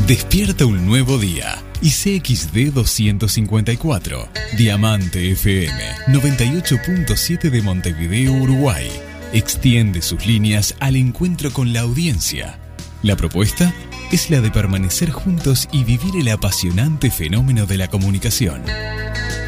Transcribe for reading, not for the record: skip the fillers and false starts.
Despierta un nuevo día. Y CXD 254, Diamante FM 98.7 de Montevideo, Uruguay, extiende sus líneas al encuentro con la audiencia. La propuesta es la de permanecer juntos y vivir el apasionante fenómeno de la comunicación.